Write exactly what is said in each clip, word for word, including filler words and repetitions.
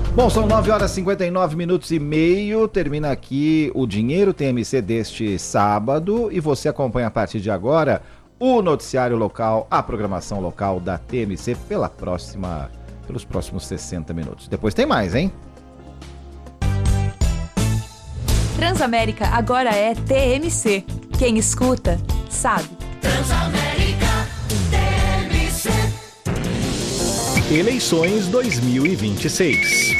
Bom, são nove horas e cinquenta e nove minutos e meio, termina aqui o Dinheiro T M C deste sábado e você acompanha a partir de agora o noticiário local, a programação local da T M C pela próxima, pelos próximos sessenta minutos. Depois tem mais, hein? Transamérica agora é T M C. Quem escuta, sabe. Transamérica T M C. Eleições dois mil e vinte e seis.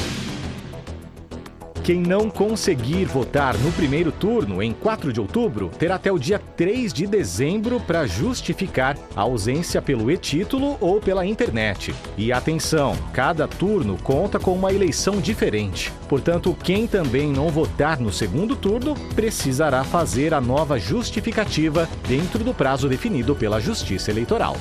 Quem não conseguir votar no primeiro turno, em quatro de outubro, terá até o dia três de dezembro para justificar a ausência pelo e-título ou pela internet. E atenção, cada turno conta com uma eleição diferente. Portanto, quem também não votar no segundo turno precisará fazer a nova justificativa dentro do prazo definido pela Justiça Eleitoral.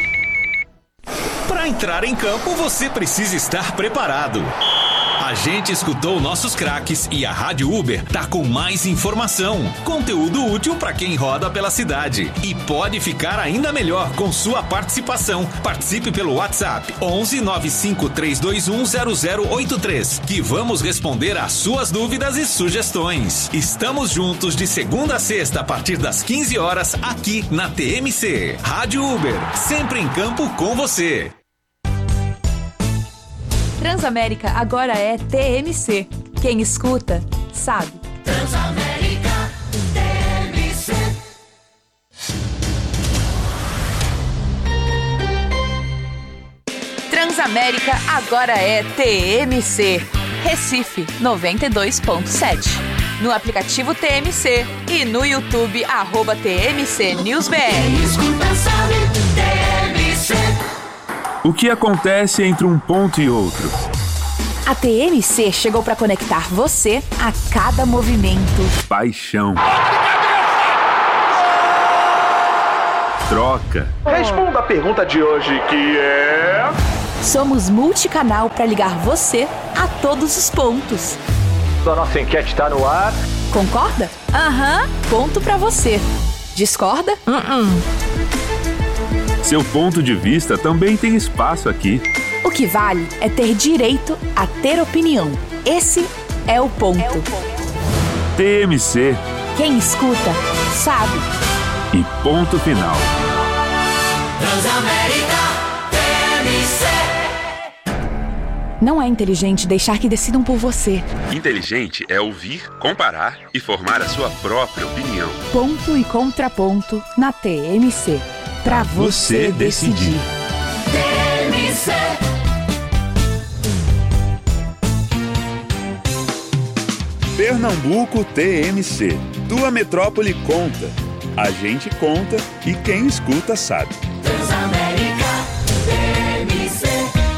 Para entrar em campo, você precisa estar preparado. A gente escutou nossos craques e a Rádio Uber tá com mais informação, conteúdo útil para quem roda pela cidade. E pode ficar ainda melhor com sua participação. Participe pelo WhatsApp onze nove cinco três dois um zero zero oito três, que vamos responder às suas dúvidas e sugestões. Estamos juntos de segunda a sexta a partir das quinze horas aqui na T M C. Rádio Uber, sempre em campo com você. Transamérica agora é T M C. Quem escuta, sabe. Transamérica T M C. Transamérica agora é T M C. Recife noventa e dois ponto sete. No aplicativo T M C e no YouTube, arroba T M C News B R. Quem escuta sabe, T M C. O que acontece entre um ponto e outro? A T M C chegou para conectar você a cada movimento. Paixão. Troca. Responda a pergunta de hoje, que é... Somos multicanal para ligar você a todos os pontos. A nossa enquete está no ar. Concorda? Aham, ponto para você. Discorda? Uh-uh. Seu ponto de vista também tem espaço aqui. O que vale é ter direito a ter opinião. Esse é o ponto. É o ponto. T M C. Quem escuta, sabe. E ponto final. Transamérica T M C. Não é inteligente deixar que decidam por você. Inteligente é ouvir, comparar e formar a sua própria opinião. Ponto e contraponto na T M C. Pra você decidir. T M C. Pernambuco T M C. Tua metrópole conta. A gente conta e quem escuta sabe. Transamérica T M C.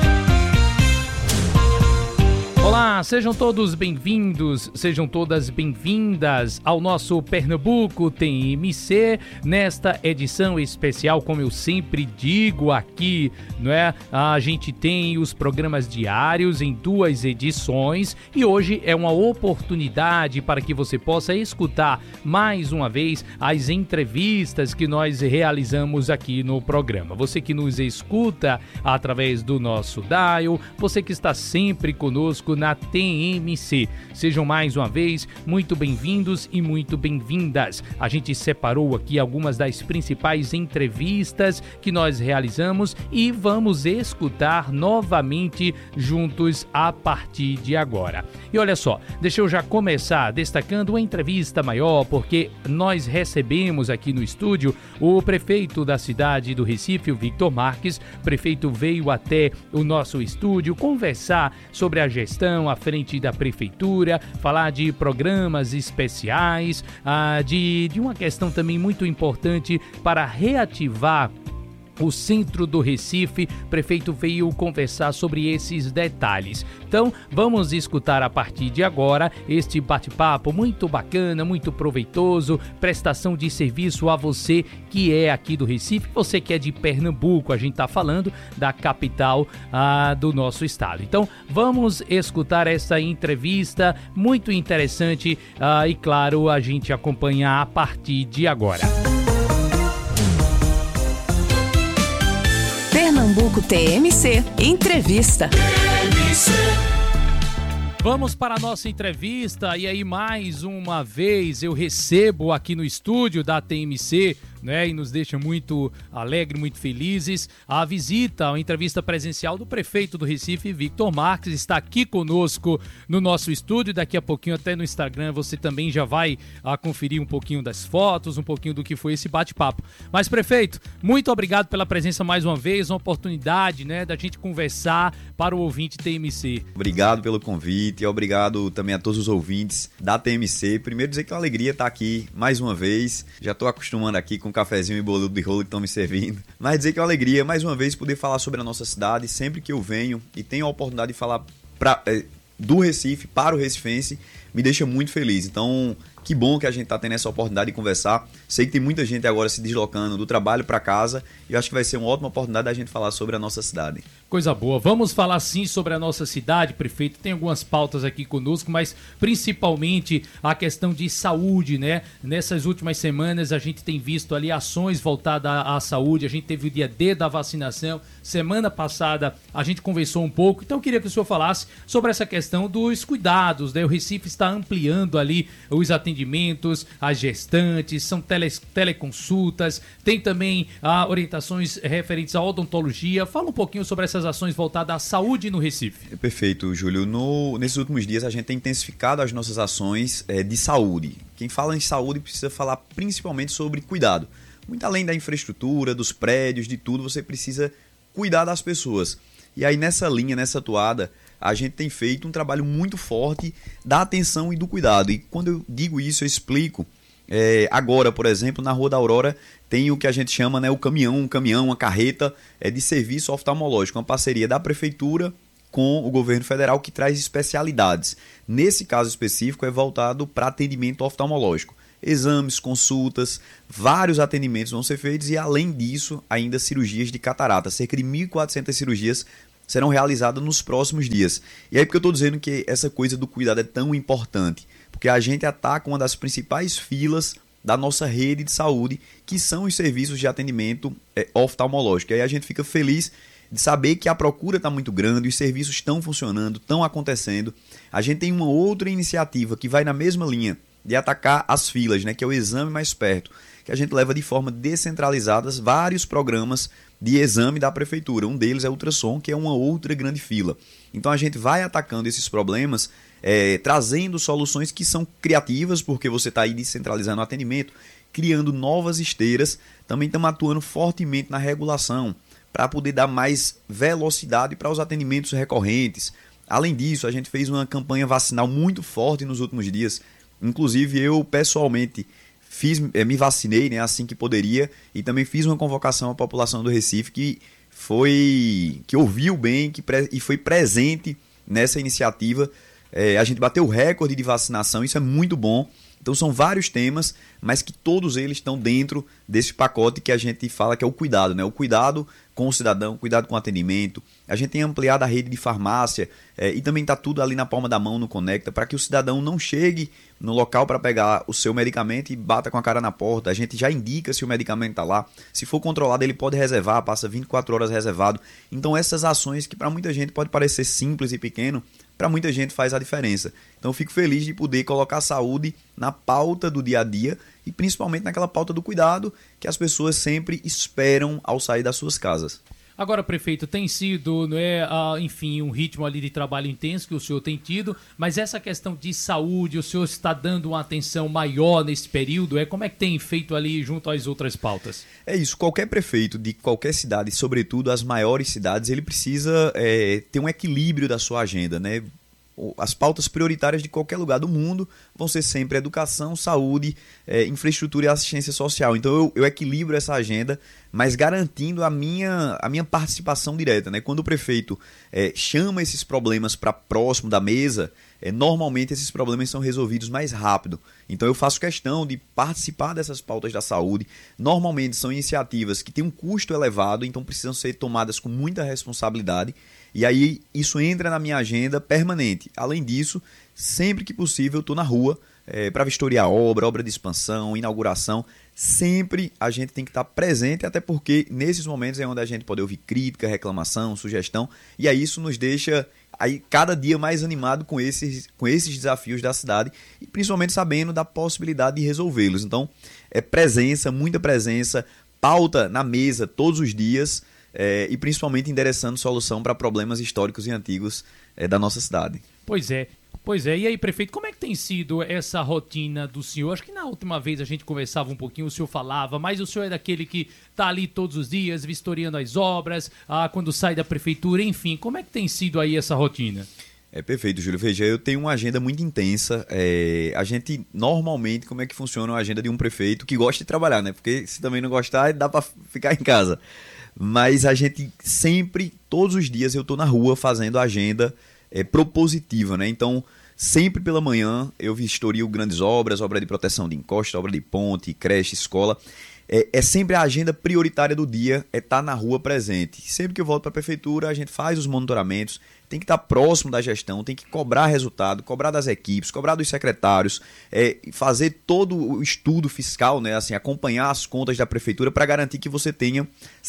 Olá, sejam todos bem-vindos, sejam todas bem-vindas ao nosso Pernambuco T M C, nesta edição especial, como eu sempre digo aqui, não é? A gente tem os programas diários em duas edições e hoje é uma oportunidade para que você possa escutar mais uma vez as entrevistas que nós realizamos aqui no programa. Você que nos escuta através do nosso dial, você que está sempre conosco na T M C. Sejam mais uma vez muito bem-vindos e muito bem-vindas. A gente separou aqui algumas das principais entrevistas que nós realizamos e vamos escutar novamente juntos a partir de agora. E olha só, deixa eu já começar destacando uma entrevista maior, porque nós recebemos aqui no estúdio o prefeito da cidade do Recife, o Victor Marques. O prefeito veio até o nosso estúdio conversar sobre a gestão à frente da prefeitura, falar de programas especiais, ah, de, de uma questão também muito importante para reativar o centro do Recife. O prefeito veio conversar sobre esses detalhes. Então, vamos escutar a partir de agora este bate-papo muito bacana, muito proveitoso, prestação de serviço a você que é aqui do Recife, você que é de Pernambuco. A gente está falando da capital ah, do nosso estado. Então, vamos escutar essa entrevista muito interessante ah, e, claro, a gente acompanha a partir de agora. Pernambuco T M C Entrevista. T M C. Vamos para a nossa entrevista e aí mais uma vez eu recebo aqui no estúdio da T M C, né, e nos deixa muito alegres, muito felizes, a visita, a entrevista presencial do prefeito do Recife, Victor Marques, está aqui conosco no nosso estúdio. Daqui a pouquinho até no Instagram você também já vai a, conferir um pouquinho das fotos, um pouquinho do que foi esse bate-papo. Mas, prefeito, muito obrigado pela presença mais uma vez, uma oportunidade, né, da gente conversar para o ouvinte T M C. Obrigado pelo convite e obrigado também a todos os ouvintes da T M C. Primeiro dizer que é uma alegria estar aqui mais uma vez, já estou acostumando aqui com um cafezinho e boludo de rolo que estão me servindo, mas dizer que é uma alegria mais uma vez poder falar sobre a nossa cidade. Sempre que eu venho e tenho a oportunidade de falar pra, é, do Recife para o recifense, me deixa muito feliz. Então, que bom que a gente está tendo essa oportunidade de conversar. Sei que tem muita gente agora se deslocando do trabalho para casa e eu acho que vai ser uma ótima oportunidade da gente falar sobre a nossa cidade. Coisa boa. Vamos falar sim sobre a nossa cidade, prefeito. Tem algumas pautas aqui conosco, mas principalmente a questão de saúde, né? Nessas últimas semanas a gente tem visto ali ações voltadas à, à saúde. A gente teve o dia D da vacinação. Semana passada a gente conversou um pouco. Então eu queria que o senhor falasse sobre essa questão dos cuidados, né? O Recife está ampliando ali os atendimentos, as gestantes, são tele, teleconsultas, tem também ah, orientações referentes à odontologia. Fala um pouquinho sobre essas ações voltadas à saúde no Recife. Perfeito, Júlio. No, nesses últimos dias a gente tem intensificado as nossas ações é, de saúde. Quem fala em saúde precisa falar principalmente sobre cuidado. Muito além da infraestrutura, dos prédios, de tudo, você precisa cuidar das pessoas. E aí nessa linha, nessa toada, a gente tem feito um trabalho muito forte da atenção e do cuidado. E quando eu digo isso, eu explico. É, agora, por exemplo, na Rua da Aurora tem o que a gente chama, né, o caminhão, um caminhão, uma carreta é, de serviço oftalmológico, uma parceria da Prefeitura com o governo federal que traz especialidades. Nesse caso específico é voltado para atendimento oftalmológico. Exames, consultas, vários atendimentos vão ser feitos e além disso ainda cirurgias de catarata. Cerca de mil e quatrocentas cirurgias serão realizadas nos próximos dias. E aí porque eu estou dizendo que essa coisa do cuidado é tão importante? Porque a gente ataca uma das principais filas da nossa rede de saúde, que são os serviços de atendimento é, oftalmológico. E aí a gente fica feliz de saber que a procura está muito grande, os serviços estão funcionando, estão acontecendo. A gente tem uma outra iniciativa que vai na mesma linha de atacar as filas, né, que é o Exame Mais Perto, que a gente leva de forma descentralizada vários programas de exame da prefeitura. Um deles é o ultrassom, que é uma outra grande fila. Então a gente vai atacando esses problemas, é, trazendo soluções que são criativas, porque você está aí descentralizando o atendimento, criando novas esteiras. Também estamos atuando fortemente na regulação para poder dar mais velocidade para os atendimentos recorrentes. Além disso, a gente fez uma campanha vacinal muito forte nos últimos dias. Inclusive eu pessoalmente fiz, me vacinei, né, assim que poderia, e também fiz uma convocação à população do Recife que foi que ouviu bem que, e foi presente nessa iniciativa. É, a gente bateu o recorde de vacinação, isso é muito bom. Então são vários temas, mas que todos eles estão dentro desse pacote que a gente fala que é o cuidado, né? O cuidado com o cidadão, cuidado com o atendimento. A gente tem ampliado a rede de farmácia é, e também está tudo ali na palma da mão no Conecta, para que o cidadão não chegue no local para pegar o seu medicamento e bata com a cara na porta. A gente já indica se o medicamento está lá. Se for controlado, ele pode reservar, passa vinte e quatro horas reservado. Então essas ações que para muita gente pode parecer simples e pequeno, para muita gente faz a diferença. Então eu fico feliz de poder colocar a saúde na pauta do dia a dia e principalmente naquela pauta do cuidado que as pessoas sempre esperam ao sair das suas casas. Agora, prefeito, tem sido, não é, ah, enfim, um ritmo ali de trabalho intenso que o senhor tem tido, mas essa questão de saúde, o senhor está dando uma atenção maior nesse período, é como é que tem feito ali junto às outras pautas? É isso, qualquer prefeito de qualquer cidade, sobretudo as maiores cidades, ele precisa é, ter um equilíbrio da sua agenda, né? As pautas prioritárias de qualquer lugar do mundo vão ser sempre educação, saúde, é, infraestrutura e assistência social. Então eu, eu equilibro essa agenda, mas garantindo a minha, a minha participação direta, né? Quando o prefeito é, chama esses problemas para próximo da mesa, é, normalmente esses problemas são resolvidos mais rápido. Então eu faço questão de participar dessas pautas da saúde. Normalmente são iniciativas que têm um custo elevado, então precisam ser tomadas com muita responsabilidade. E aí isso entra na minha agenda permanente. Além disso, sempre que possível eu estou na rua é, para vistoriar obra, obra de expansão, inauguração. Sempre a gente tem que estar presente, até porque nesses momentos é onde a gente pode ouvir crítica, reclamação, sugestão. E aí isso nos deixa aí cada dia mais animado com esses, com esses desafios da cidade e principalmente sabendo da possibilidade de resolvê-los. Então, é presença, muita presença, pauta na mesa todos os dias é, e principalmente endereçando solução para problemas históricos e antigos é, da nossa cidade. Pois é. Pois é, e aí, prefeito, como é que tem sido essa rotina do senhor? Acho que na última vez a gente conversava um pouquinho, o senhor falava, mas o senhor é daquele que tá ali todos os dias, vistoriando as obras, ah, quando sai da prefeitura, enfim, como é que tem sido aí essa rotina? É perfeito, Júlio. Veja, eu tenho uma agenda muito intensa. É, a gente, normalmente, como é que funciona a agenda de um prefeito que gosta de trabalhar, né? Porque se também não gostar, dá para ficar em casa. Mas a gente sempre, todos os dias, eu tô na rua fazendo a agenda é, propositiva, né? Então, sempre pela manhã eu vistorio grandes obras, obra de proteção de encosta, obra de ponte, creche, escola. É, é sempre a agenda prioritária do dia, é estar na rua presente. Sempre que eu volto para a prefeitura, a gente faz os monitoramentos, tem que estar próximo da gestão, tem que cobrar resultado, cobrar das equipes, cobrar dos secretários, é, fazer todo o estudo fiscal, né, assim, acompanhar as contas da prefeitura para garantir que você tenha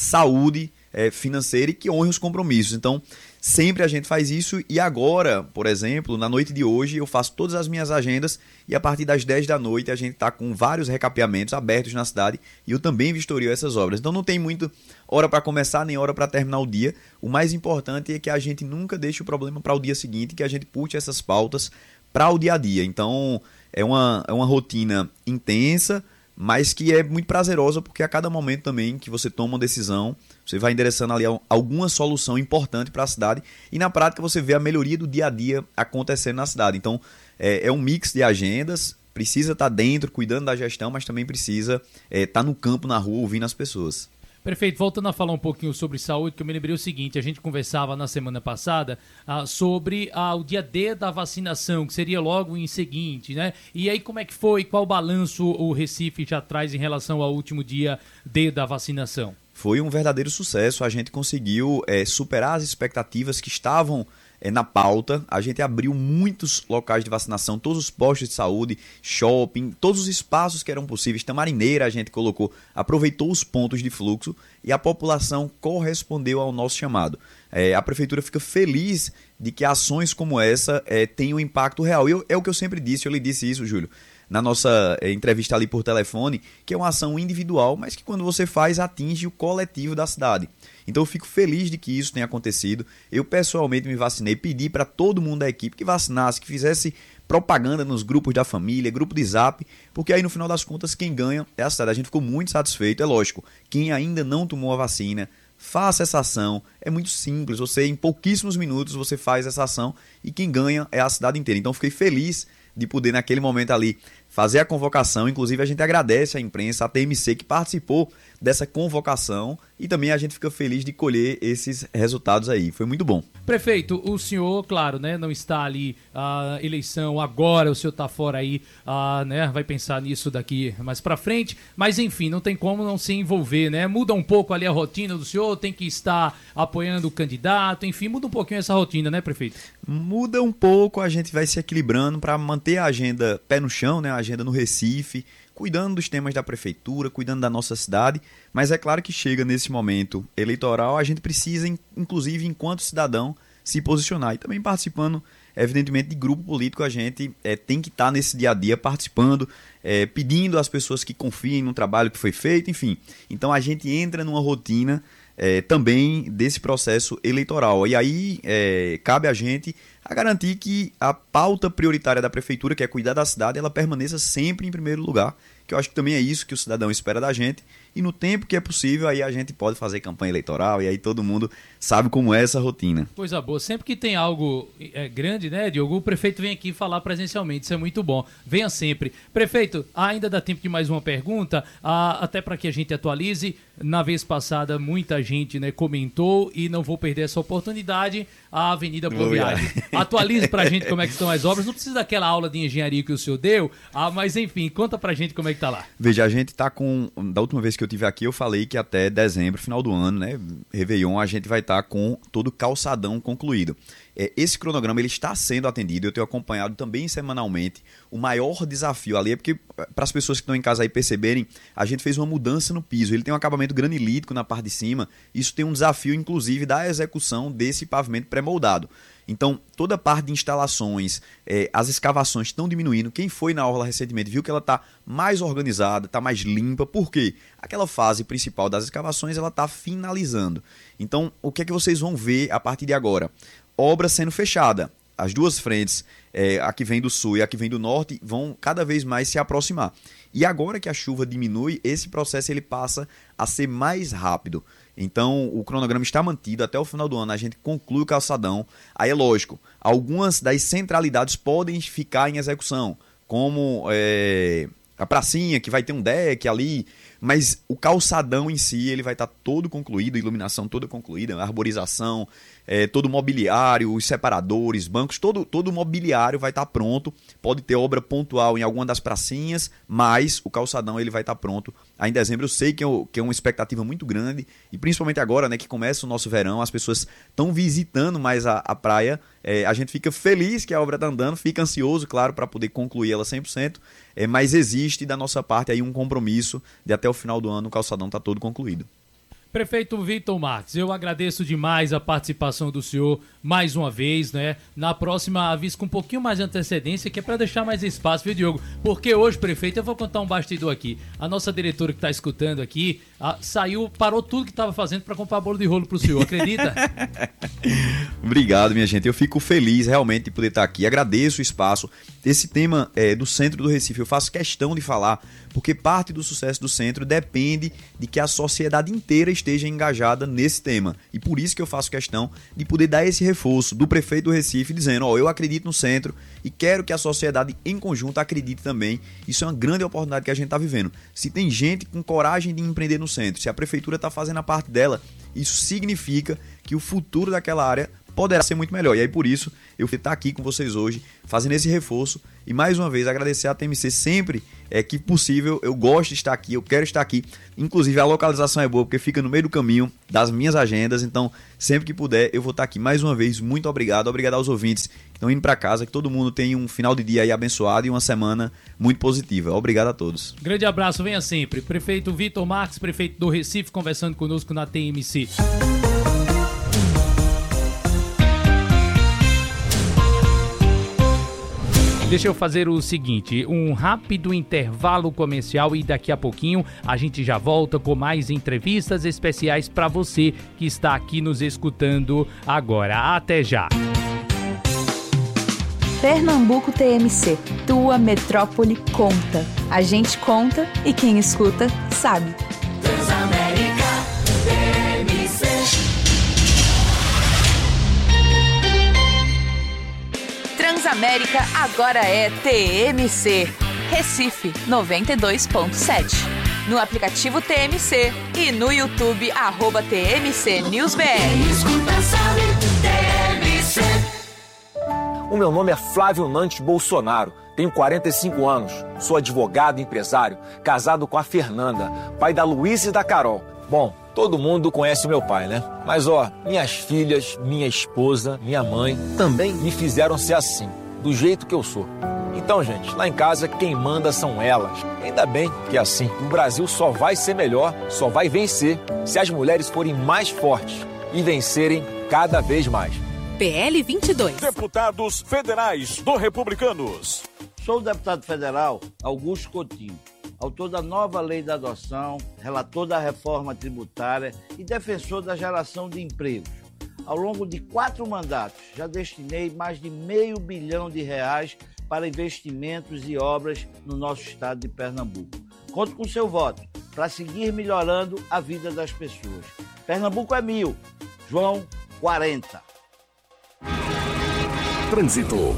saúde é, financeira e que honre os compromissos. Então, sempre a gente faz isso e agora, por exemplo, na noite de hoje eu faço todas as minhas agendas e a partir das dez da noite a gente está com vários recapeamentos abertos na cidade e eu também vistorio essas obras. Então não tem muito hora para começar nem hora para terminar o dia. O mais importante é que a gente nunca deixe o problema para o dia seguinte, que a gente puxe essas pautas para o dia a dia. Então é uma, é uma rotina intensa, mas que é muito prazerosa porque a cada momento também que você toma uma decisão, você vai endereçando ali alguma solução importante para a cidade e na prática você vê a melhoria do dia a dia acontecendo na cidade. Então é, é um mix de agendas, precisa estar dentro, cuidando da gestão, mas também precisa é, estar no campo, na rua, ouvindo as pessoas. Prefeito, voltando a falar um pouquinho sobre saúde, que eu me lembrei o seguinte, a gente conversava na semana passada ah, sobre ah, o dia D da vacinação, que seria logo em seguinte, né? E aí como é que foi, qual balanço o Recife já traz em relação ao último dia D da vacinação? Foi um verdadeiro sucesso, a gente conseguiu é, superar as expectativas que estavam é, na pauta, a gente abriu muitos locais de vacinação, todos os postos de saúde, shopping, todos os espaços que eram possíveis, Tamarineira a gente colocou, aproveitou os pontos de fluxo e a população correspondeu ao nosso chamado. É, a prefeitura fica feliz de que ações como essa é, tenham um impacto real, e eu, é o que eu sempre disse, eu lhe disse isso, Júlio, na nossa é, entrevista ali por telefone, que é uma ação individual, mas que quando você faz, atinge o coletivo da cidade. Então eu fico feliz de que isso tenha acontecido. Eu pessoalmente me vacinei, pedi para todo mundo da equipe que vacinasse, que fizesse propaganda nos grupos da família, grupo de zap, porque aí no final das contas quem ganha é a cidade. A gente ficou muito satisfeito, é lógico. Quem ainda não tomou a vacina, faça essa ação, é muito simples, você em pouquíssimos minutos você faz essa ação e quem ganha é a cidade inteira. Então fiquei feliz de poder naquele momento ali fazer a convocação, inclusive a gente agradece à imprensa, à T M C que participou dessa convocação e também a gente fica feliz de colher esses resultados aí, foi muito bom. Prefeito, o senhor, claro, né, não está ali a uh, eleição agora, o senhor está fora aí, uh, né, vai pensar nisso daqui mais pra frente, mas enfim, não tem como não se envolver, né, muda um pouco ali a rotina do senhor, tem que estar apoiando o candidato, enfim, muda um pouquinho essa rotina, né, prefeito? Muda um pouco, a gente vai se equilibrando para manter a agenda pé no chão, né, a agenda no Recife, cuidando dos temas da prefeitura, cuidando da nossa cidade, mas é claro que chega nesse momento eleitoral, a gente precisa, inclusive, enquanto cidadão, se posicionar. E também participando, evidentemente, de grupo político, a gente é, tem que estar nesse dia a dia participando, é, pedindo às pessoas que confiem no trabalho que foi feito, enfim. Então a gente entra numa rotina é, também desse processo eleitoral. E aí é, cabe a gente a garantir que a pauta prioritária da prefeitura, que é cuidar da cidade, ela permaneça sempre em primeiro lugar, que eu acho que também é isso que o cidadão espera da gente, e no tempo que é possível, aí a gente pode fazer campanha eleitoral, e aí todo mundo sabe como é essa rotina. Coisa boa, sempre que tem algo é, grande, né, Diogo, o prefeito vem aqui falar presencialmente, isso é muito bom, venha sempre. Prefeito, ainda dá tempo de mais uma pergunta, ah, até para que a gente atualize, na vez passada muita gente, né, comentou, e não vou perder essa oportunidade, a Avenida Boa Viagem. Atualize pra gente como é que estão as obras, não precisa daquela aula de engenharia que o senhor deu, ah, mas enfim, conta pra gente como é que tá lá. Veja, a gente tá com, da última vez que eu estive aqui, eu falei que até dezembro, final do ano, né, Réveillon, a gente vai estar com todo o calçadão concluído. É, esse cronograma ele está sendo atendido, eu tenho acompanhado também semanalmente. O maior desafio ali é porque, para as pessoas que estão em casa aí perceberem, a gente fez uma mudança no piso, ele tem um acabamento granilítico na parte de cima, isso tem um desafio inclusive da execução desse pavimento pré-moldado. Então, toda a parte de instalações, é, as escavações estão diminuindo. Quem foi na orla recentemente viu que ela está mais organizada, está mais limpa. Por quê? Aquela fase principal das escavações ela está finalizando. Então, o que é que vocês vão ver a partir de agora? Obra sendo fechada. As duas frentes, é, a que vem do sul e a que vem do norte, vão cada vez mais se aproximar. E agora que a chuva diminui, esse processo ele passa a ser mais rápido. Então, o cronograma está mantido. Até o final do ano a gente conclui o calçadão. Aí é lógico, algumas das centralidades podem ficar em execução, como é, a pracinha, que vai ter um deck ali, mas o calçadão em si ele vai estar todo concluído, a iluminação toda concluída, a arborização, é, todo o mobiliário, os separadores, bancos, todo, todo o mobiliário vai estar pronto. Pode ter obra pontual em alguma das pracinhas, mas o calçadão ele vai estar pronto aí em dezembro. Eu sei que é, que é uma expectativa muito grande, e principalmente agora, né, que começa o nosso verão, as pessoas estão visitando mais a, a praia. É, a gente fica feliz que a obra está andando, fica ansioso, claro, para poder concluir ela cem por cento, é, mas existe da nossa parte aí um compromisso de até o final do ano o calçadão está todo concluído. Prefeito Vitor Marques, eu agradeço demais a participação do senhor mais uma vez, né? Na próxima aviso com um pouquinho mais de antecedência, que é para deixar mais espaço, viu, Diogo? Porque hoje, prefeito, eu vou contar um bastidor aqui. A nossa diretora que está escutando aqui, a, saiu, parou tudo que estava fazendo para comprar bolo de rolo pro senhor, acredita? Obrigado, minha gente. Eu fico feliz realmente de poder estar aqui. Agradeço o espaço. Esse tema é, do centro do Recife, eu faço questão de falar, porque parte do sucesso do centro depende de que a sociedade inteira esteja engajada nesse tema. E por isso que eu faço questão de poder dar esse reforço do prefeito do Recife, dizendo, ó, eu acredito no centro e quero que a sociedade em conjunto acredite também. Isso é uma grande oportunidade que a gente está vivendo. Se tem gente com coragem de empreender no centro, se a prefeitura está fazendo a parte dela, isso significa que o futuro daquela área poderá ser muito melhor. E aí, por isso, eu vou estar aqui com vocês hoje, fazendo esse reforço. E, mais uma vez, agradecer a T M C sempre é, que possível. Eu gosto de estar aqui, eu quero estar aqui. Inclusive, a localização é boa, porque fica no meio do caminho das minhas agendas. Então, sempre que puder, eu vou estar aqui. Mais uma vez, muito obrigado. Obrigado aos ouvintes que estão indo para casa. Que todo mundo tenha um final de dia aí abençoado e uma semana muito positiva. Obrigado a todos. Grande abraço, venha sempre. Prefeito Vitor Marques, prefeito do Recife, conversando conosco na T M C. Deixa eu fazer o seguinte, um rápido intervalo comercial e daqui a pouquinho a gente já volta com mais entrevistas especiais para você que está aqui nos escutando agora. Até já! Pernambuco T M C, tua metrópole conta. A gente conta e quem escuta sabe. Transamérica T M C. Transamérica agora é T M C. Recife noventa e dois ponto sete. No aplicativo T M C e no YouTube, arroba T M C News B R. Quem escuta sabe, T M C. O meu nome é Flávio Nantes Bolsonaro, tenho quarenta e cinco anos, sou advogado e empresário, casado com a Fernanda, pai da Luísa e da Carol. Bom, todo mundo conhece o meu pai, né? Mas ó, minhas filhas, minha esposa, minha mãe também me fizeram ser assim, do jeito que eu sou. Então, gente, lá em casa quem manda são elas. Ainda bem que é assim. O Brasil só vai ser melhor, só vai vencer se as mulheres forem mais fortes e vencerem cada vez mais. P L vinte e dois. Deputados Federais do Republicanos. Sou o deputado federal Augusto Coutinho, autor da nova lei da adoção, relator da reforma tributária e defensor da geração de empregos. Ao longo de quatro mandatos, já destinei mais de meio bilhão de reais para investimentos e obras no nosso estado de Pernambuco. Conto com seu voto para seguir melhorando a vida das pessoas. Pernambuco é mil, João quarenta. Trânsito.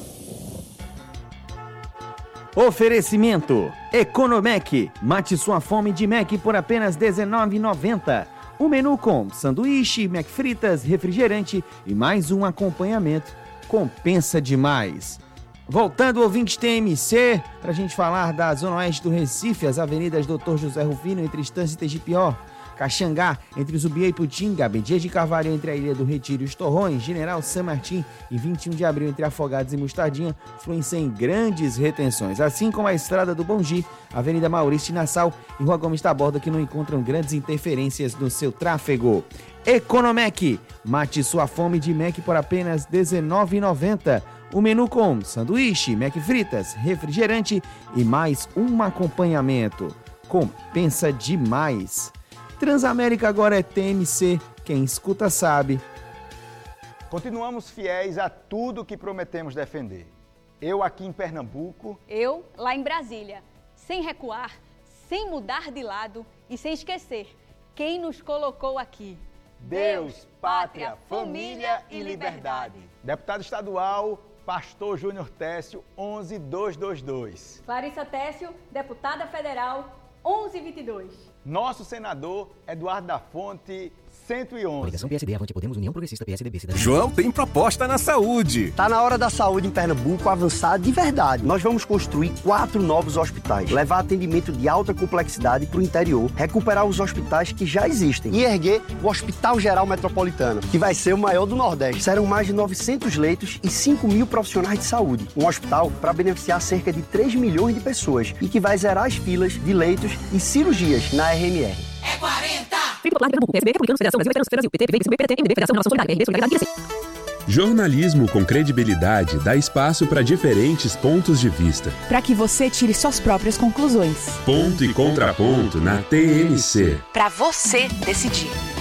Oferecimento Economec. Mate sua fome de Mac por apenas dezenove reais e noventa centavos. O menu com sanduíche, Mac fritas, refrigerante e mais um acompanhamento. Compensa demais. Voltando, ouvinte T M C, para a gente falar da Zona Oeste do Recife, as avenidas doutor José Rufino entre Estância e Tegipió. Caxangá, entre Zumbi e Putinga, Abdias de Carvalho entre a Ilha do Retiro e os Torrões, General San Martín e vinte e um de abril entre Afogados e Mostardinha, fluem sem grandes retenções, assim como a Estrada do Bongi, Avenida Maurício de Nassau e Rua Gomes Taborda, que não encontram grandes interferências no seu tráfego. Economec, mate sua fome de Mac por apenas dezenove reais e noventa centavos. O menu com sanduíche, Mac fritas, refrigerante e mais um acompanhamento. Compensa demais. Transamérica agora é T M C, quem escuta sabe. Continuamos fiéis a tudo que prometemos defender. Eu aqui em Pernambuco. Eu lá em Brasília. Sem recuar, sem mudar de lado e sem esquecer quem nos colocou aqui. Deus, pátria, família e liberdade. Deputado estadual, Pastor Júnior Técio, onze mil duzentos e vinte e dois. Clarissa Técio, deputada federal, onze mil e vinte e dois. Nosso senador, Eduardo da Fonte, cento e onze. Coligação P S D, Avante Podemos, União Progressista, P S D B, Cidadania. João tem proposta na saúde. Tá na hora da saúde em Pernambuco avançar de verdade. Nós vamos construir quatro novos hospitais, levar atendimento de alta complexidade para o interior, recuperar os hospitais que já existem e erguer o Hospital Geral Metropolitano, que vai ser o maior do Nordeste. Serão mais de novecentos leitos e cinco mil profissionais de saúde. Um hospital para beneficiar cerca de três milhões de pessoas e que vai zerar as filas de leitos e cirurgias na R M R. É quarenta! Jornalismo com credibilidade dá espaço para diferentes pontos de vista. Para que você tire suas próprias conclusões. Ponto e contraponto na T M C. Para você decidir.